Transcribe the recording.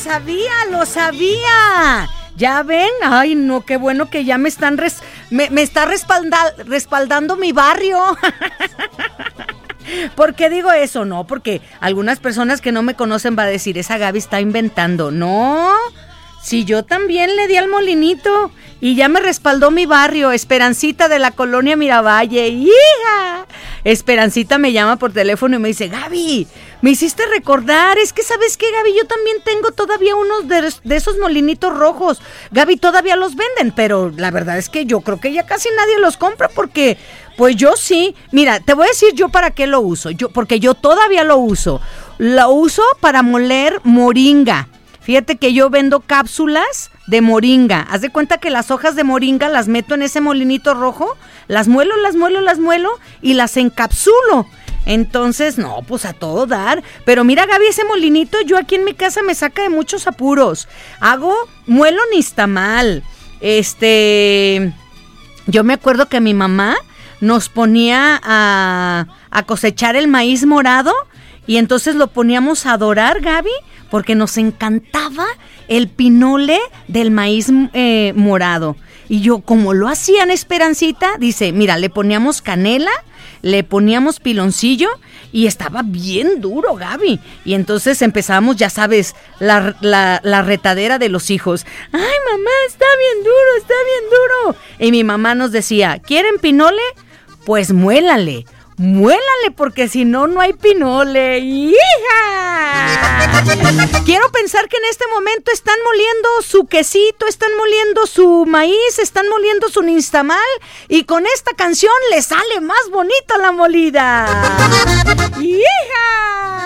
lo sabía. ¿Ya ven? Ay, no, qué bueno que ya me están me está respaldando mi barrio. ¿Por qué digo eso? No, porque algunas personas que no me conocen va a decir, esa Gaby está inventando. No, si yo también le di al molinito y ya me respaldó mi barrio, Esperancita de la colonia Miravalle. ¡Hija! Esperancita me llama por teléfono y me dice, Gaby, me hiciste recordar, es que ¿sabes qué, Gaby? Yo también tengo todavía unos de esos molinitos rojos. Gaby, todavía los venden, pero la verdad es que yo creo que ya casi nadie los compra porque, pues yo sí. Mira, te voy a decir yo para qué lo uso, porque yo todavía lo uso. Lo uso para moler moringa. Fíjate que yo vendo cápsulas de moringa. Haz de cuenta que las hojas de moringa las meto en ese molinito rojo, las muelo y las encapsulo. Entonces, no, pues a todo dar. Pero mira, Gaby, ese molinito yo aquí en mi casa me saca de muchos apuros. Muelo nixtamal. Yo me acuerdo que mi mamá nos ponía a cosechar el maíz morado y entonces lo poníamos a dorar, Gaby, porque nos encantaba el pinole del maíz morado. Y yo, como lo hacían, Esperancita, dice, mira, le poníamos canela, le poníamos piloncillo y estaba bien duro, Gaby. Y entonces empezábamos, ya sabes, la retadera de los hijos. ¡Ay, mamá, está bien duro! Y mi mamá nos decía, ¿quieren pinole? Pues muélale, porque si no, no hay pinole. ¡Hija! Quiero pensar que en este momento están moliendo su quesito, están moliendo su maíz, están moliendo su nixtamal y con esta canción les sale más bonita la molida. ¡Hija!